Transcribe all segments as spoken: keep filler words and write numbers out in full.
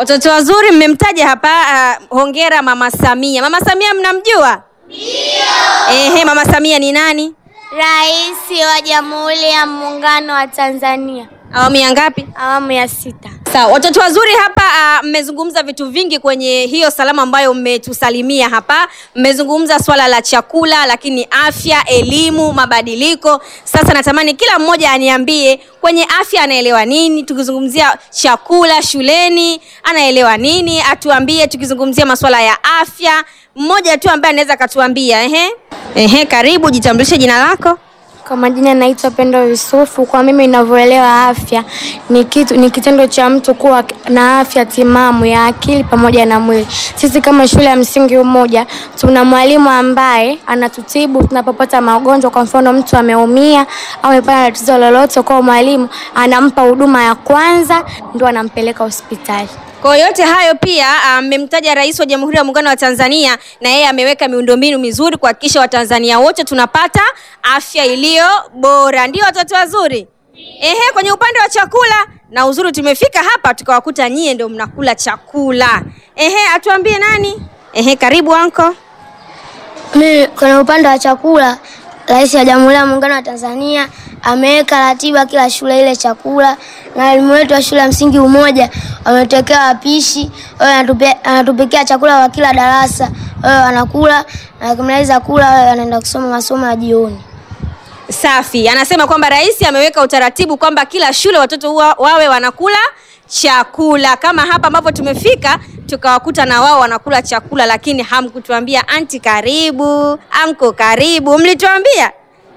Watoto wazuri mmemtaja hapa, uh, hongera Mama Samia. Mama Samia mnamjua? Ndio. Ehe, Mama Samia ni nani? Rais wa Jamhuri ya Muungano wa Tanzania. Awamu ya ngapi? Awamu ya sita. Sawa, watoto wazuri hapa mmezungumza uh, vitu vingi kwenye hiyo salamu ambayo mmetusalimia hapa. Mmezungumza swala la chakula, lakini afya, elimu, mabadiliko. Sasa natamani kila mmoja aniambie kwenye afya anaelewa nini, tukizungumzia chakula shuleni anaelewa nini, atuambie tukizungumzia masuala ya afya. Mmoja tu ambaye anaweza katuambia. Ehe. Ehe, karibu, jitambulishe jina lako. Kwa majina naitwa Pendo Yusufu. Kwa mimi ninavyoelewa afya ni kitu ni kitendo cha mtu kuwa na afya timamu ya akili pamoja na mwili. Sisi kama shule ya msingi Umoja tuna mwalimu ambaye anatutibu tunapopata magonjwa. Kwa mfano mtu ameumia au amepata tatizo lolote, kwa mwalimu anampa huduma ya kwanza ndio anampeleka hospitali. Kwa yote hayo pia mmemtaja um, Rais wa Jamhuri ya Muungano wa Tanzania, na yeye ameweka miundombinu mizuri kuhakikisha Watanzania wote tunapata afya iliyo bora. Ndio watoto wazuri? Ehe, kwenye upande wa chakula na uzuri tumefika hapa tukawakuta nyie ndio mnakula chakula. Ehe, atuambie nani? Ehe, karibu anko. Mimi kwenye upande wa chakula, Rais wa Jamhuri ya Muungano wa Tanzania ameweka ratiba kila shule ile chakula, na walimu wetu wa shule ya msingi Umoja wametokea wapishi, wao anatupikia chakula kwa kila darasa. Wao wanakula na kumaliza kula wao wanaenda kusoma masomo ya jioni. Safi. Anasema kwamba rais ameweka utaratibu kwamba kila shule watoto wa, wawe wanakula chakula. Kama hapa ambapo tumefika tukawakuta na wao wanakula chakula, lakini hamkutuambia anti karibu, anko karibu. Mlituambia?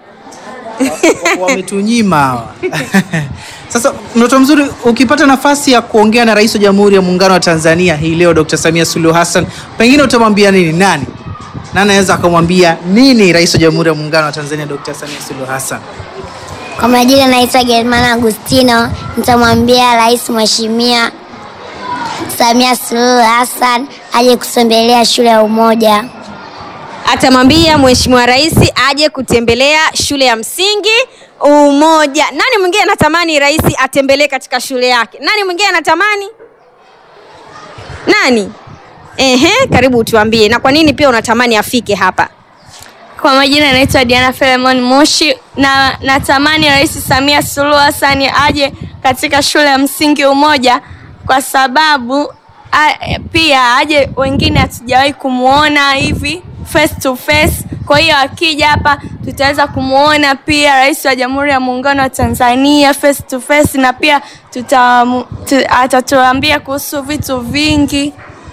Wametunyima. Sasa mtoto mzuri, ukipata nafasi ya kuongea na Rais wa Jamhuri ya Muungano wa Tanzania hii leo Doctor Samia Suluhu Hassan, pengine utamwambia nini? Nani? Nani anaweza akamwambia nini Rais wa Jamhuri ya Muungano wa Tanzania Doctor Samia Suluhu Hassan? Kwa majina naitwa Germana Agustino. Nitamwambia Rais Mheshimiwa Samia Suluhu Hassan aje kutembelea shule ya Umoja. Atamwambia Mheshimiwa Rais aje kutembelea shule ya msingi Umoja. Nani mwingine anatamani Rais atembelee katika shule yake? Nani mwingine anatamani? Nani? Ehe, karibu tuambie. Na kwa nini pia unatamani afike hapa? Kwa majina naitwa Diana Filemon Moshi, na natamani Rais Samia Suluhu Hassan aje katika shule ya msingi Umoja kwa sababu a, pia aje wengine hatujawahi kumuona hivi face to face. Kwa hiyo akija hapa tutaweza kumuona pia Rais wa Jamhuri ya Muungano wa Tanzania face to face, na pia tuta atatuambia kuhusu vitu vingi.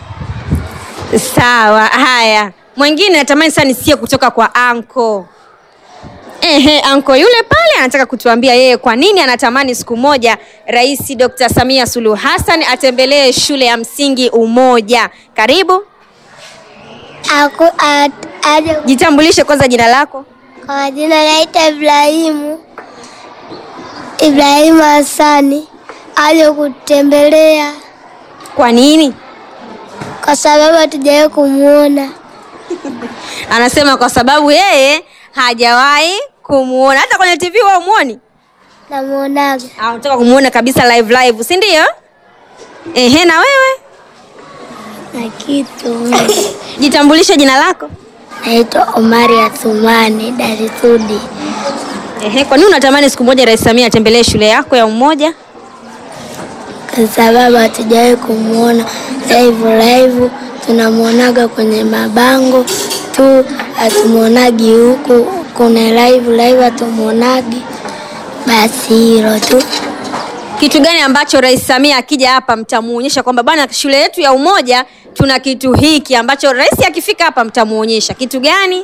Sawa, haya. Mwingine natamani sana nisikie kutoka kwa anko. Ehe, anko yule pale anataka kutuambia yeye kwa nini anatamani siku moja Rais Doctor Samia Suluhu Hassan atembelee shule ya msingi Umoja. Karibu. Aku, at, aje. Jitambulishe kwanza jina lako. Kwa majina naitwa Ibrahimu. Ibrahimu Hassani. Aje kutembelea. Kwa nini? Kwa sababu hatujawahi kumuona. Anasema kwa sababu yeye hajawahi kumuona. Hata kwenye T V wao muone? Namuonaga. Ah, unataka kumuona kabisa live live, si ndio? Ehe, na wewe? Na kitu. Jitambulishe jina lako. Naitwa Omari Athumani Darisudi. Ehe, kwa nini unatamani siku moja Rais Samia atembelee shule yako ya Umoja? Kwa sababu hatujawahi kumuona live live, tunamuonaga kwenye mabango tu, hatumuonagi huku kuna live live hatumuonagi. Basi hilo tu. Kitu gani ambacho Rais Samia akija hapa mtamuonyesha kwamba bwana shule yetu ya Umoja tuna kitu hiki ambacho Rais akifika hapa mtamuonyesha? Kitu gani?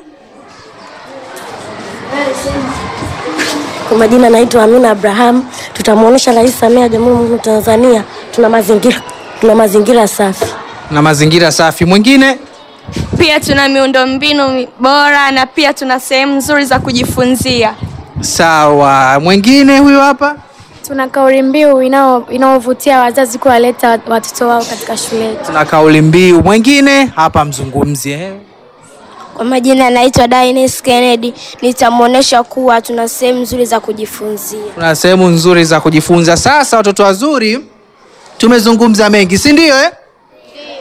Kwa majina naitwa Amina Abraham. Tutamuonesha Rais Samia Jamhuri ya Tanzania tuna mazingira tuna mazingira safi. Na mazingira safi. Mwingine? Pia tuna miundombinu bora na pia tuna sehemu nzuri za kujifunzia. Sawa. Mwingine huyo hapa? Tuna kauli mbiu inayovutia wazazi kuwaleta watoto wao katika shule yetu. Tuna kauli mbiu. Mwingine? Hapa mzungumzie. Eh. Kwa majina naitwa Dines Kennedy. Nitamuonesha kuwa tuna sehemu nzuri za kujifunzia. Tuna sehemu nzuri za kujifunza. Sasa watoto wazuri, tumezungumza mengi, si ndio eh?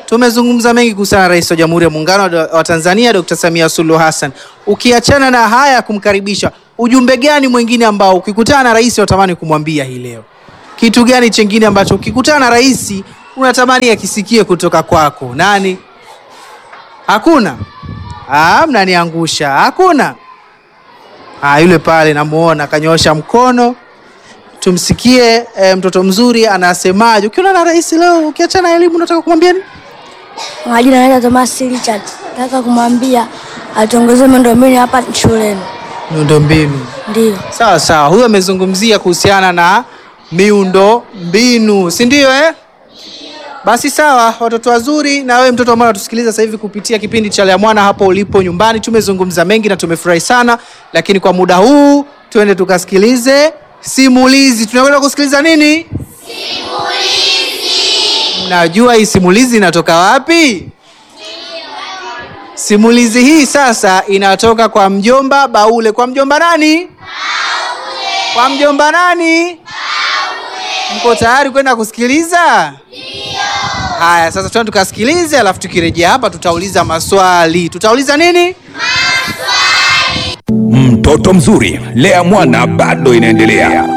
tumezungumza mengi kuhusiana na Rais wa Jamhuri ya Muungano wa Tanzania Doctor Samia Suluhu Hassan. Ukiachana na haya kumkaribisha, ujumbe gani mwingine ambao ukikutana na rais unatamani kumwambia hii leo? Kitu gani chengine ambacho ukikutana na rais unatamani akisikie kutoka kwako? Nani? Hakuna? Ah, mnaniangusha. Hakuna? Ah, yule pale namuona kanyoosha mkono. Tumsikie e, mtoto mzuri anasemaje. Ukiona na rais leo, ukiachana na elimu unataka kumwambia nini? Majina naitwa Thomas Richard. Nataka kumwambia atuongeze miundombinu hapa shuleni. Miundombinu. Ndio. Sawa sawa. Huyo amezungumzia kuhusiana na miundo mbinu, si ndio eh? Basi sawa, watoto wazuri, na wewe mtoto ambaye unatusikiliza sasa hivi kupitia kipindi cha Lea Mwana hapo ulipo nyumbani, tumezungumza mengi na tumefurahi sana, lakini kwa muda huu tuende tukasikilize simulizi. Tunakwenda kusikiliza nini? Simulizi. Mnajua hii simulizi inatoka wapi? Simulizi hii sasa inatoka kwa mjomba Baule. Kwa mjomba nani? Baule. Kwa mjomba nani? Baule. Mko tayari kwenda kusikiliza? Ndio. Haya, sasa tuende tukasikilize, alafu tukirejea hapa tutauliza maswali. Tutauliza nini? Maswali. Mtoto mzuri, Lea Mwana bado inaendelea.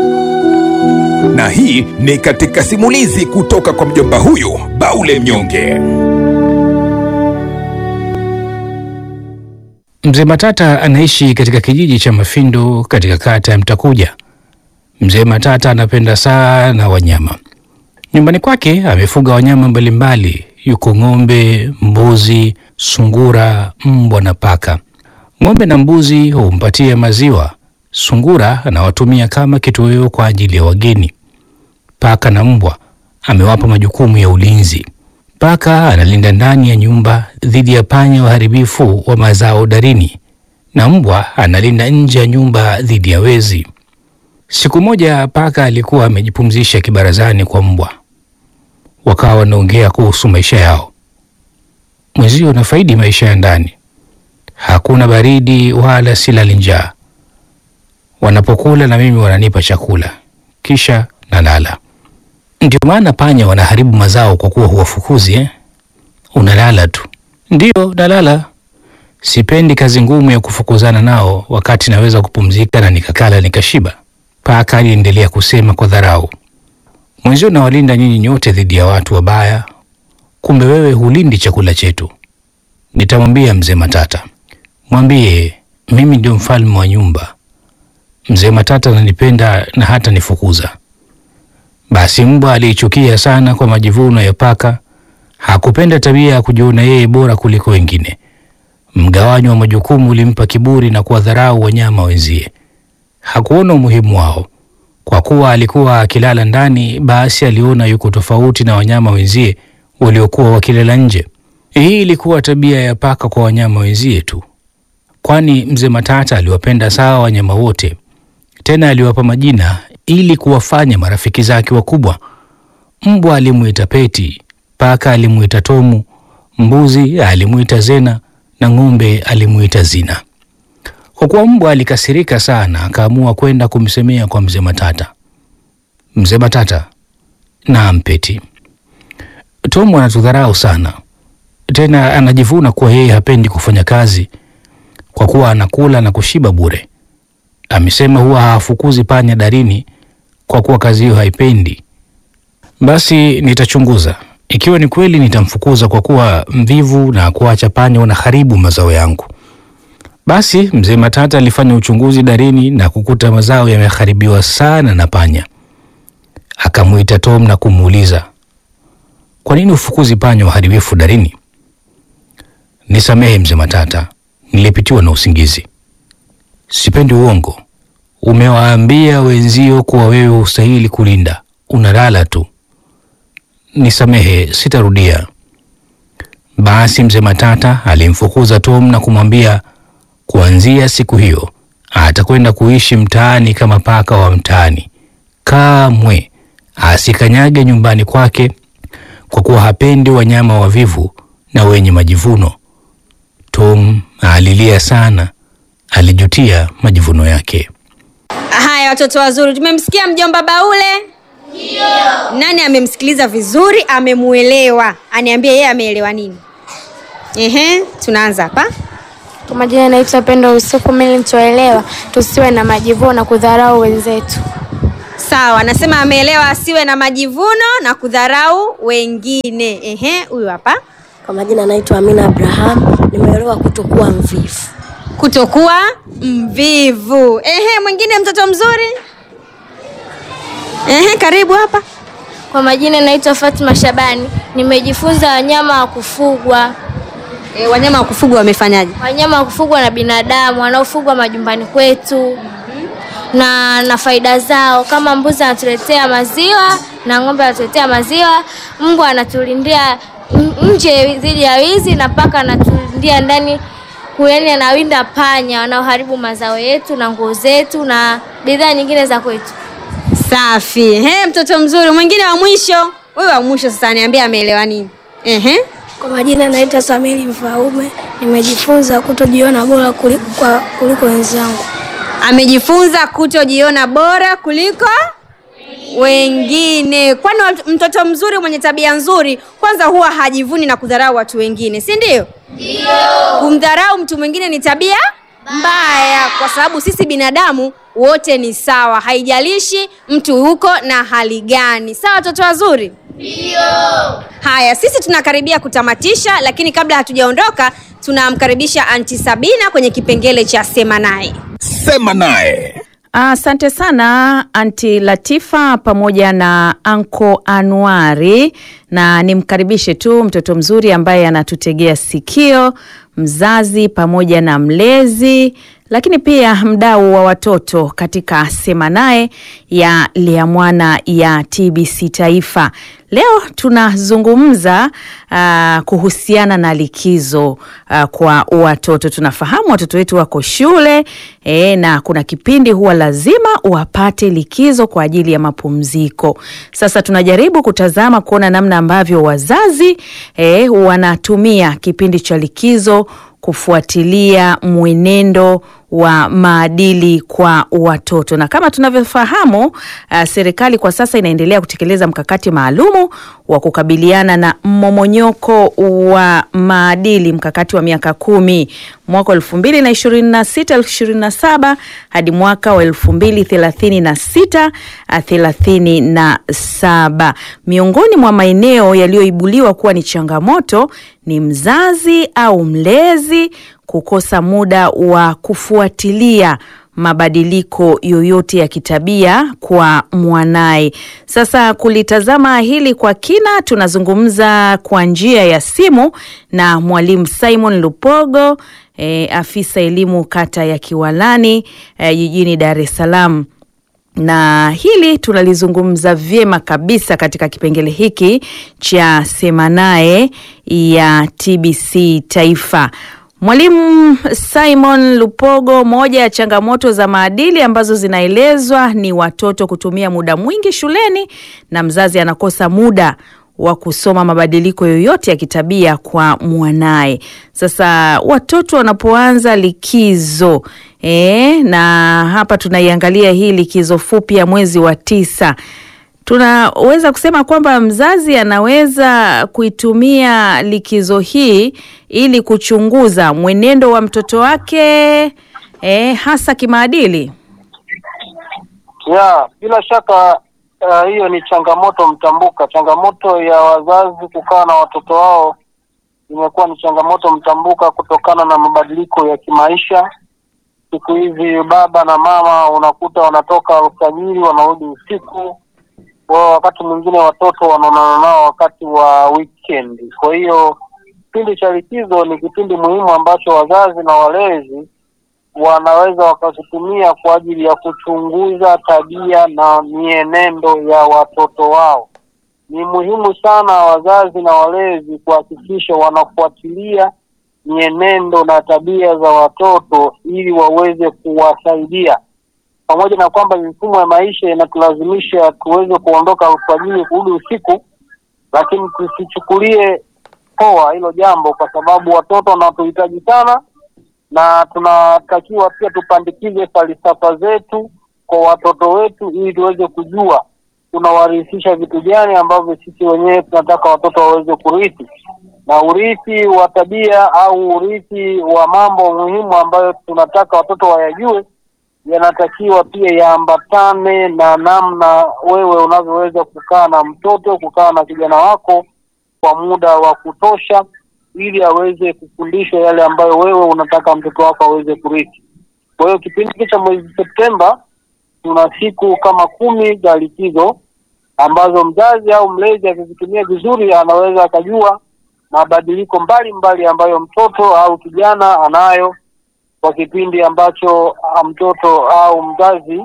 Na hii ni katika simulizi kutoka kwa mjomba huyu Baule Mnyonge. Mzee Matata anaishi katika kijiji cha Mafindo katika kata ya Mtakuja. Mzee Matata anapenda sana wanyama. Nyumbani kwake amefuga wanyama mbalimbali, yuko ng'ombe, mbuzi, sungura, mbwa na paka. Ng'ombe na mbuzi humpatia maziwa. Sungura anawatumia kama kitoweo kwa ajili ya wageni. Paka na mbwa amewapa majukumu ya ulinzi. Paka analinda ndani ya nyumba dhidi ya panya waharibifu wa mazao darini, na mbwa analinda nje ya nyumba dhidi ya wezi. Siku moja paka alikuwa amejipumzisha kibarazani kwa mbwa. Wakawa wanaongea kuhusu maisha yao. Mwenzio nafaidi maisha ya ndani. Hakuna baridi wala silali njaa. Wanapokula na mimi wananipa chakula. Kisha nalala. Ndio maana panya wanaharibu mazao kwa kuwa huwafukuzi eh? Unalala tu. Ndio nalala. Sipendi kazi ngumu ya kufukuzana nao wakati naweza kupumzika na nikakala nikashiba. Paka aliendelea kusema kwa dharau. Mwenzio nawalinda nyinyi nyote dhidi ya watu wabaya. Kumbe wewe hulindi chakula chetu. Nitamwambia Mzee Matata. Mwambie mimi ndio mfalme wa nyumba. Mzee Matata ananipenda na hata nifukuza. Basi mbwa aliichukia sana kwa majivuno ya paka. Hakupenda tabia ya kujiona yeye bora kuliko wengine. Mgawanyo wa majukumu ulimpa kiburi na kuwadharau wanyama wenzie. Hakuona umuhimu wao. Kwa kuwa alikuwa akilala ndani, basi aliona yuko tofauti na wanyama wenzie waliokuwa wakilala nje. Hii ilikuwa tabia ya paka kwa wanyama wenzie tu. Kwani Mzee Matata aliwapenda sawa wanyama wote. Tena aliwapa majina ili kuwafanya marafiki zake wakubwa. Mbwa alimuita Peti, paka alimuita Tomu, mbuzi alimuita Zena na ng'ombe alimuita Zina. Kwa kuwa mbwa alikasirika sana, akaamua kwenda kumsemea kwa Mzee Matata. Mzee Matata, naam Peti. Tomu anatudharau sana. Tena anajivuna kuwa yeye hapendi kufanya kazi kwa kuwa anakula na kushiba bure. Amesema huwa hafukuzi panya darini kwa kuwa kazi hiyo haipendi. Basi nitachunguza. Ikiwa ni kweli nitamfukuza kwa kuwa mvivu na kuacha panya wanaharibu mazao yangu. Basi Mzee Matata alifanya uchunguzi darini na kukuta mazao yameharibiwa sana na panya. Akamuita Tom na kumuuliza, kwa nini ufukuzi panya waharibifu darini? Nisamehe Mzee Matata, nilipitiwa na usingizi. Sipendi uongo. Umewaambia wenzio kuwa wewe ustahili kulinda. Unalala tu. Nisamehe, sitarudia. Basi Mzee Matata alimfukuza Tom na kumwambia kuanzia siku hiyo atakwenda kuishi mtaani kama paka wa mtaani. Kamwe asikanyage nyumbani kwake kwa kuwa hapendi wanyama wavivu na wenye majivuno. Tom alilia sana, alijutia majivuno yake. Haya watoto wazuri, tumemsikia mjomba Baule. Ndio. Nani amemsikiliza vizuri, amemuelewa? Aniambie yeye ameelewa nini. Ehe, tunaanza hapa. Kwa majina naitwa Pendo Yusufu. Mimi nilichoelewa, tusiwe na majivuno na kudharau wenzetu. Sawa, anasema ameelewa asiwe na majivuno na kudharau wengine. Ehe, huyu hapa. Kwa majina naitwa Amina Abraham, nimeelewa kutokuwa mvivu. Kutokuwa mvivu. Ehe, mwingine mtoto mzuri? Ehe, karibu hapa. Kwa majina naitwa Fatma Shabani, nimejifunza wanyama wa kufugwa. E, wanyama wa kufugwa wamefanyaje? Wanyama wa kufugwa na binadamu wanaofugwa majumbani kwetu. Mm-hmm. Na na faida zao, kama mbuzi anatuletea maziwa na ng'ombe anatuletea maziwa, mbwa anatulindia nje dhidi ya wizi na paka anatulindia ndani kuyani anawinda panya wanaoharibu mazao yetu na nguo zetu na bidhaa nyingine za kwetu. Safi. He, mtoto mzuri. Mwingine wa mwisho. Wewe wa mwisho sasa niambie ameelewa nini. Ehe. Kwa majina naitwa Samili Mfaume, nimejifunza kutojiona bora kuliko kwa kuliko wenzangu. Amejifunza kutojiona bora kuliko wengine. Kwani mtoto mzuri mwenye tabia nzuri kwanza huwa hajivuni na kudharau watu wengine, si ndio? Ndio. Kumdharau mtu mwingine ni tabia mbaya, kwa sababu sisi binadamu wote ni sawa, haijalishi mtu huko na hali gani. Sawa watoto wazuri? Ndio. Haya, sisi tunakaribia kutamatisha, lakini kabla hatujaondoka tunamkaribisha Aunti Sabina kwenye kipengele cha Sema Naye. Sema Naye. Asante sana Aunti Latifa pamoja na Anko Anuari, na nimkaribishe tu mtoto mzuri ambaye anatutegea sikio, mzazi pamoja na mlezi, lakini pia mdau wa watoto katika Sema Naye ya Lea Mwana ya T B C Taifa. Leo tunazungumza uh, kuhusiana na likizo uh, kwa watoto. Tunafahamu watoto wetu wako shule e, na kuna kipindi huwa lazima wapate likizo kwa ajili ya mapumziko. Sasa tunajaribu kutazama kuona namna ambavyo wazazi e, wanatumia kipindi cha likizo kufuatilia mwenendo wa maadili kwa watoto. Na kama tunavyofahamu, uh, serikali kwa sasa inaendelea kutekeleza mkakati maalumu wa kukabiliana na mmomonyoko wa maadili, mkakati wa miaka kumi, mwaka elfu mbili na ishirini na sita ishirini na saba hadi mwaka wa elfu mbili thelathini na sita thelathini na saba. Miongoni mwa maeneo yaliyoibuliwa kuwa ni changamoto ni mzazi au mlezi kukosa muda wa kufuatilia mabadiliko yoyote ya kitabia kwa mwanae. Sasa kulitazama hili kwa kina, tunazungumza kwa njia ya simu na Mwalimu Simon Lupogo, e, afisa elimu kata ya Kiwalani e, jijini Dar es Salaam. Na hili tunalizungumza vyema kabisa katika kipengele hiki cha Sema Naye ya T B C Taifa. Mwalimu Simon Lupogo, moja ya changamoto za maadili ambazo zinaelezwa ni watoto kutumia muda mwingi shuleni na mzazi anakosa muda wa kusoma mabadiliko yoyote ya kitabia kwa mwanae. Sasa watoto wanapoanza likizo e, na hapa tunaiangalia hii likizo fupi ya mwezi wa tisa, tunaweza kusema kwamba mzazi anaweza kuitumia likizo hii ili kuchunguza mwenendo wa mtoto wake e, hasa kimaadili. Ya, bila shaka uh, hiyo ni changamoto mtambuka. Changamoto ya wazazi kukaa na watoto wao imekuwa ni changamoto mtambuka kutokana na mabadiliko ya kimaisha. Siku hizi baba na mama unakuta wanatoka alfajiri wanarudi usiku. Kwa wakati mwingine watoto wanaonana nao wakati wa weekend. Kwa hiyo kipindi cha likizo ni kipindi muhimu ambacho wazazi na walezi wanaweza wakakitumia kwa ajili ya kuchunguza tabia na mienendo ya watoto wao. Ni muhimu sana wazazi na walezi kuhakikisha wanafuatilia mienendo na tabia za watoto ili waweze kuwasaidia. Pamoja na kwamba mifumo ya maisha inatulazimisha tuweze kuondoka alfajiri kurudi usiku, lakini tusichukulie poa hilo jambo, kwa sababu watoto wanatuhitaji sana, na tunatakiwa pia tupandikize falsafa zetu kwa watoto wetu ili tuweze kujua tunawarithisha vitu gani ambavyo sisi wenyewe tunataka watoto waweze kurithi, na urithi wa tabia au urithi wa mambo muhimu ambayo tunataka watoto wayajue yanatakiwa pia yaambatane na namna wewe unavyoweza kukaa na mtoto, kukaa na kijana wako kwa muda wa kutosha, ili aweze kufundishwa yale ambayo wewe unataka mtoto wako aweze kurithi. Kwa hiyo kipindi cha mwezi Septemba tuna siku kama kumi za likizo ambazo mzazi au mlezi akizitumia vizuri anaweza akajua mabadiliko mbalimbali ambayo mtoto au kijana anayo kwa kipindi ambacho mtoto au mzazi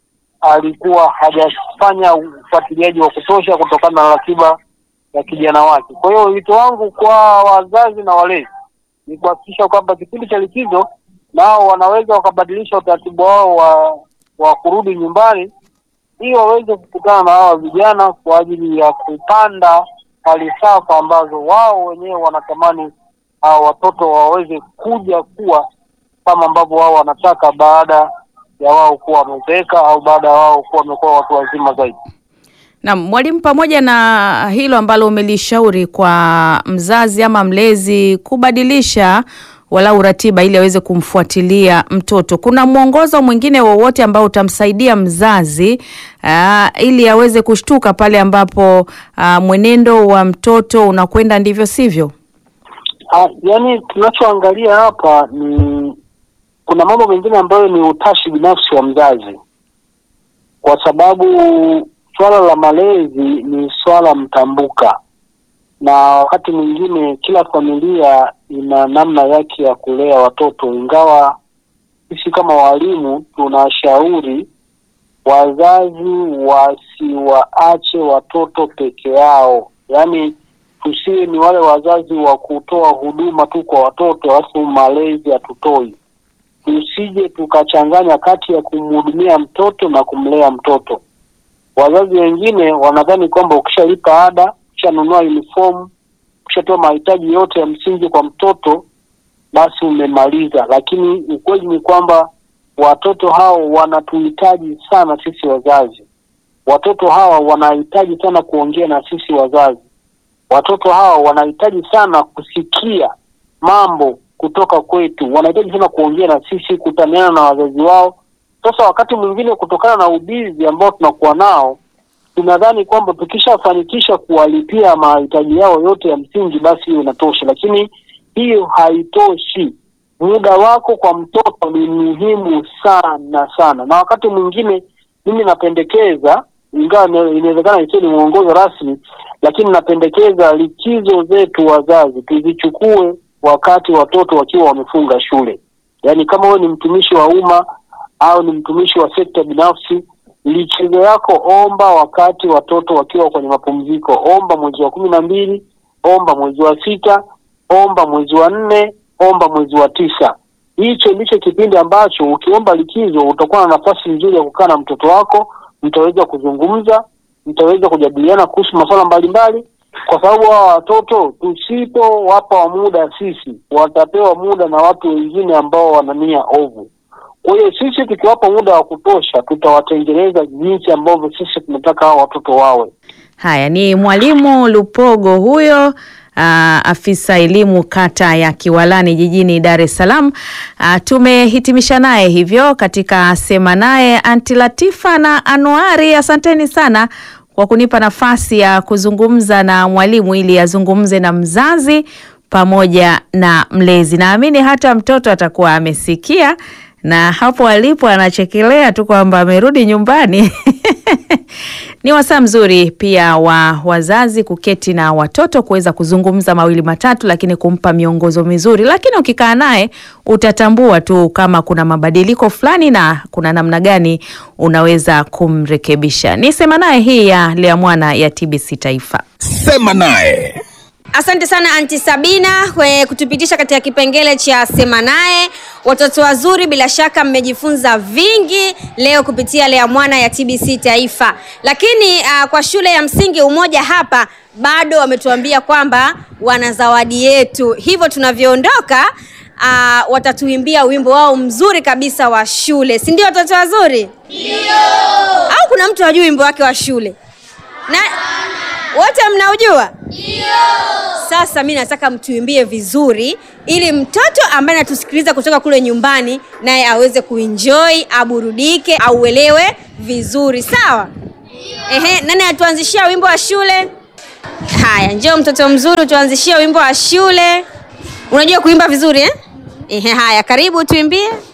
alikuwa hajafanya ufuatiliaji wa kutosha kutokana na ratiba ya kijana wake. Kwa hiyo wito wangu kwa wazazi na walezi ni kuhakikisha kwamba kipindi cha likizo nao wanaweza wakabadilisha utaratibu wao wa wa kurudi nyumbani ili waweze kukutana na hawa vijana kwa ajili ya kupanda falsafa ambazo wao wenyewe wanatamani hao watoto waweze kuja kuwa kama ambavyo wao wanataka baada ya wao kuwa wamezeeka au baada ya wao kuwa wamekuwa watu wazima zaidi. Na mwalimu, pamoja na hilo ambalo umelishauri kwa mzazi ama mlezi kubadilisha wala ratiba ili aweze kumfuatilia mtoto, kuna mwongozo mwingine wowote ambao utamsaidia mzazi aa, ili aweze kushtuka pale ambapo aa, mwenendo wa mtoto unakwenda ndivyo sivyo? Ah, yani tunachoangalia hapa ni kuna mambo mengine ambayo ni utashi binafsi wa mzazi, kwa sababu swala la malezi ni swala mtambuka, na wakati mwingine kila familia ina namna yake ya kulea watoto. Ingawa sisi kama walimu tunashauri wazazi wasiwaache watoto peke yao, yaani tusiwe ni wale wazazi wa kutoa huduma tu kwa watoto alafu malezi hatutoi. Tusije tukachanganya kati ya kumhudumia mtoto na kumlea mtoto. Wazazi wengine wanadhani kwamba ukishalipa ada, ukishanunua uniform, ukishatoa mahitaji yote ya msingi kwa mtoto basi umemaliza, lakini ukweli ni kwamba watoto hao wanatuhitaji sana sisi wazazi. Watoto hawa wanahitaji sana kuongea na sisi wazazi. Watoto hawa wanahitaji sana kusikia mambo kutoka kwetu. Wanahitaji sana kuongea na sisi, kutaniana na wazazi wao. Sasa wakati mwingine kutokana na ubizi ambao tunakuwa nao, tunadhani kwamba tukishafanikisha kuwalipia mahitaji yao yote ya msingi basi hiyo inatosha, lakini hiyo haitoshi. Muda wako kwa mtoto ni muhimu sana sana. Na wakati mwingine mimi napendekeza, ingawa inawezekana isiwe ni mwongozo rasmi, lakini napendekeza likizo zetu wazazi tuzichukue wakati watoto wakiwa wamefunga shule. Yaani kama wewe ni mtumishi wa umma au ni mtumishi wa sekta binafsi, likizo yako omba wakati watoto wakiwa kwenye mapumziko. Omba mwezi wa kumi na mbili, omba mwezi wa sita, omba mwezi wa nne, omba mwezi wa tisa. Hicho ndicho kipindi ambacho ukiomba likizo utakuwa na nafasi nzuri ya kukaa na mtoto wako, mtaweza kuzungumza, mtaweza kujadiliana kuhusu masuala mbalimbali, kwa sababu hawa watoto tusipo wapa muda sisi, watapewa muda na watu wengine ambao wana nia ovu. Kwa hiyo sisi tukiwapa muda wa kutosha tutawatengeneza jinsi ambavyo sisi tunataka hao watoto wawe. Haya, ni mwalimu Lupogo huyo, uh, afisa elimu kata ya Kiwalani jijini Dar es Salaam. Uh, tumehitimisha naye hivyo katika Sema Naye. Anti Latifa na Anuari, asanteni sana kwa kunipa nafasi ya kuzungumza na mwalimu ili azungumze na mzazi pamoja na mlezi. Naamini hata mtoto atakuwa amesikia na hapo alipo anachekelea tu kwamba amerudi nyumbani. Ni wasaa mzuri pia wa wazazi kuketi na watoto kuweza kuzungumza mawili matatu, lakini kumpa miongozo mizuri. Lakini ukikaa naye utatambua tu kama kuna mabadiliko fulani na kuna namna gani unaweza kumrekebisha. Ni Sema Naye hii ya Lea Mwana ya T B C Taifa. Sema Naye. Asante sana Anti Sabina kwa kutupitisha katika kipengele cha Sema Naye. Watoto wazuri, bila shaka mmejifunza vingi leo kupitia Lea Mwana ya T B C Taifa. Lakini uh, kwa shule ya msingi Umoja hapa bado wametuambia kwamba wana zawadi yetu. Hivyo tunavyoondoka uh, watatuimbia wimbo wao mzuri kabisa wa shule. Si ndio watoto wazuri? Ndio. Au kuna mtu hajui wimbo wake wa shule? Na wote mnaujua? Ndio. Sasa mimi nataka mtuimbie vizuri ili mtoto ambaye anatusikiliza kutoka kule nyumbani naye aweze kuenjoy, aburudike, auelewe vizuri. Sawa? Ehe, nani atuanzishia wimbo wa shule? Haya, njoo mtoto mzuri tuanzishie wimbo wa shule. Unajua kuimba vizuri eh? Ehe, haya, karibu tuimbie.